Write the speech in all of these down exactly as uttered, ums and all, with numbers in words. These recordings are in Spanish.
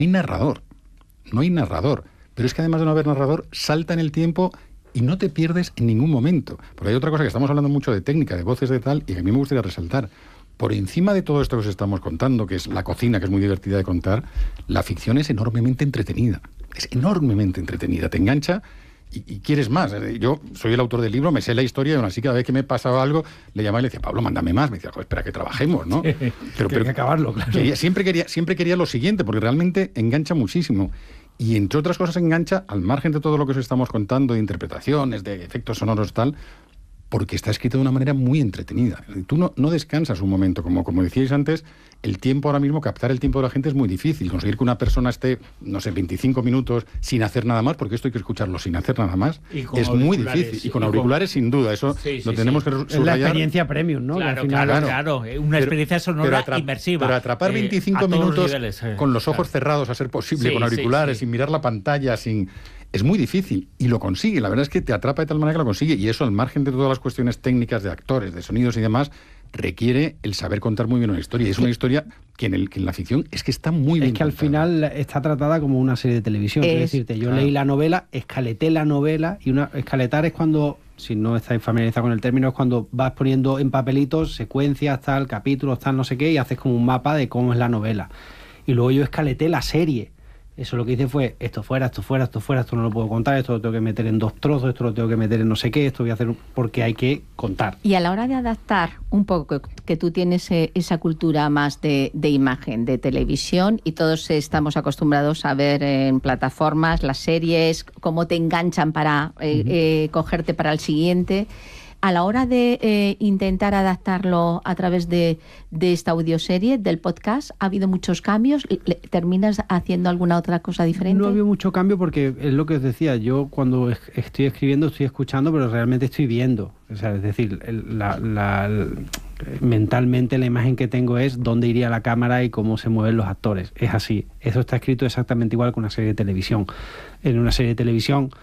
hay narrador, no hay narrador, pero es que además de no haber narrador, salta en el tiempo y no te pierdes en ningún momento. Porque hay otra cosa que estamos hablando mucho de técnica, de voces, de tal, y que a mí me gustaría resaltar. Por encima de todo esto que os estamos contando, que es la cocina, que es muy divertida de contar, la ficción es enormemente entretenida. Es enormemente entretenida, te engancha y, y quieres más. Yo soy el autor del libro, me sé la historia y aún así cada vez que me pasaba algo, le llamaba y le decía, Pablo, mándame más. Me decía, espera que trabajemos, ¿no? Sí, pero, pero hay que acabarlo, claro. Quería, siempre, quería, siempre quería lo siguiente, porque realmente engancha muchísimo. Y entre otras cosas engancha, al margen de todo lo que os estamos contando, de interpretaciones, de efectos sonoros, tal, porque está escrito de una manera muy entretenida. Tú no, no descansas un momento, como, como decíais antes, el tiempo ahora mismo, captar el tiempo de la gente es muy difícil. Conseguir que una persona esté, no sé, veinticinco minutos sin hacer nada más, porque esto hay que escucharlo sin hacer nada más, es muy difícil. Y con y auriculares, con... sin duda, eso sí, sí, lo tenemos sí. que subrayar. Es la experiencia premium, ¿no? Claro, final, claro, claro, claro. Una experiencia pero, sonora pero inmersiva. Pero atrapar veinticinco eh, minutos niveles, eh, con los ojos claro. cerrados, a ser posible, Sí, con auriculares, sí, sí. sin mirar la pantalla, sin... Es muy difícil y lo consigue. La verdad es que te atrapa de tal manera que lo consigue. Y eso, al margen de todas las cuestiones técnicas de actores, de sonidos y demás, requiere el saber contar muy bien una historia. Y es una historia que en, el, que en la ficción es que está muy bien Es que al contada. final está tratada como una serie de televisión. Es, es decirte, yo claro. leí la novela, escaleté la novela, y una escaletar es cuando, si no estáis familiarizados con el término, es cuando vas poniendo en papelitos secuencias, tal, capítulos, tal, no sé qué, y haces como un mapa de cómo es la novela. Y luego yo escaleté la serie. Eso lo que hice fue, esto fuera, esto fuera, esto fuera, esto no lo puedo contar, esto lo tengo que meter en dos trozos, esto lo tengo que meter en no sé qué, esto voy a hacer porque hay que contar. Y a la hora de adaptar un poco, que tú tienes esa cultura más de, de imagen, de televisión, y todos estamos acostumbrados a ver en plataformas las series, cómo te enganchan para eh, uh-huh. eh, cogerte para el siguiente. A la hora de eh, intentar adaptarlo a través de, de esta audioserie, del podcast, ¿ha habido muchos cambios? ¿Le, ¿Terminas haciendo alguna otra cosa diferente? No ha habido mucho cambio porque es lo que os decía, yo cuando estoy escribiendo estoy escuchando, pero realmente estoy viendo. O sea, es decir, el, la, la, el, mentalmente la imagen que tengo es dónde iría la cámara y cómo se mueven los actores. Es así. Eso está escrito exactamente igual que una serie de televisión. En una serie de televisión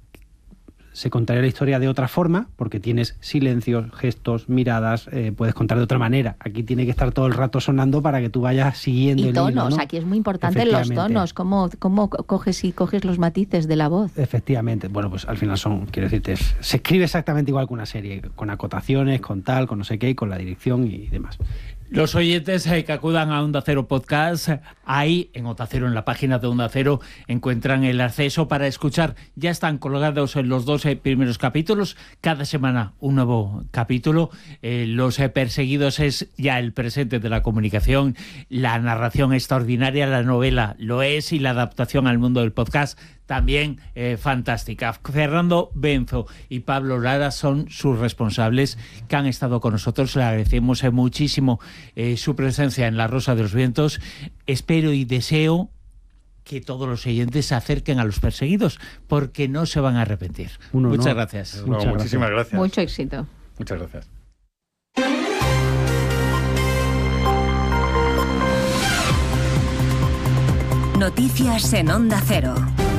se contaría la historia de otra forma, porque tienes silencios, gestos, miradas, eh, puedes contar de otra manera. Aquí tiene que estar todo el rato sonando para que tú vayas siguiendo y el tonos, hilo, ¿no? Aquí es muy importante los tonos, cómo, cómo coges y coges los matices de la voz. Efectivamente, bueno, pues al final son, quiero decirte, es, se escribe exactamente igual que una serie, con acotaciones, con tal, con no sé qué, con la dirección y demás. Los oyentes eh, que acudan a Onda Cero Podcast, ahí en Onda Cero, en la página de Onda Cero, encuentran el acceso para escuchar. Ya están colgados en los dos eh, primeros capítulos, cada semana un nuevo capítulo. Eh, los eh, perseguidos es ya el presente de la comunicación, la narración extraordinaria, la novela lo es, y la adaptación al mundo del podcast también eh, fantástica. Fernando Benzo y Pablo Lara son sus responsables, que han estado con nosotros. Le agradecemos eh, muchísimo eh, su presencia en La Rosa de los Vientos. Espero y deseo que todos los oyentes se acerquen a Los Perseguidos, porque no se van a arrepentir. Uno, Muchas no. gracias. No, Muchas muchísimas gracias. Mucho éxito. Muchas gracias. Noticias en Onda Cero.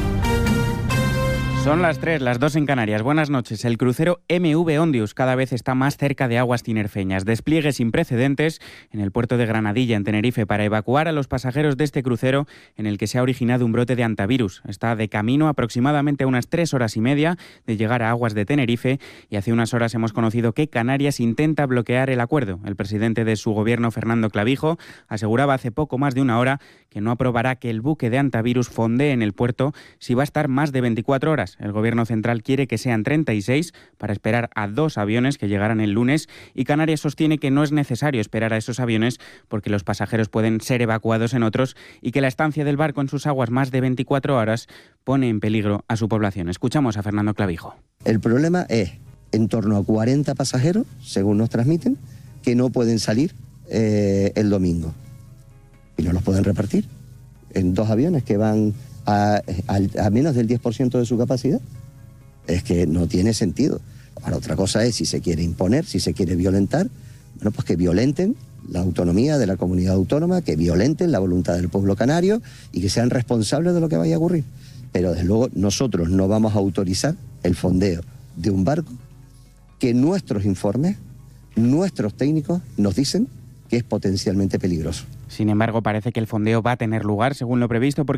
Son las tres, las dos en Canarias. Buenas noches. El crucero M V Ondius cada vez está más cerca de aguas tinerfeñas. Despliegue sin precedentes en el puerto de Granadilla, en Tenerife, para evacuar a los pasajeros de este crucero en el que se ha originado un brote de hantavirus. Está de camino aproximadamente a unas tres horas y media de llegar a aguas de Tenerife, y hace unas horas hemos conocido que Canarias intenta bloquear el acuerdo. El presidente de su gobierno, Fernando Clavijo, aseguraba hace poco más de una hora que no aprobará que el buque de hantavirus fondee en el puerto si va a estar más de veinticuatro horas. El Gobierno central quiere que sean treinta y seis para esperar a dos aviones que llegarán el lunes, y Canarias sostiene que no es necesario esperar a esos aviones porque los pasajeros pueden ser evacuados en otros, y que la estancia del barco en sus aguas más de veinticuatro horas pone en peligro a su población. Escuchamos a Fernando Clavijo. El problema es en torno a cuarenta pasajeros, según nos transmiten, que no pueden salir eh, el domingo y no los pueden repartir en dos aviones que van A, a, a menos del diez por ciento de su capacidad. Es que no tiene sentido. Ahora, otra cosa es si se quiere imponer, si se quiere violentar, bueno, pues que violenten la autonomía de la comunidad autónoma, que violenten la voluntad del pueblo canario y que sean responsables de lo que vaya a ocurrir. Pero desde luego nosotros no vamos a autorizar el fondeo de un barco que nuestros informes, nuestros técnicos nos dicen que es potencialmente peligroso. Sin embargo, parece que el fondeo va a tener lugar según lo previsto, porque